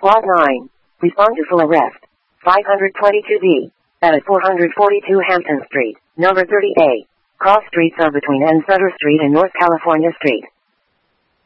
Quad 9. Respond to full arrest. 522B. At 442 Hampton Street, number 30A. Cross streets are between N. Sutter Street and North California Street.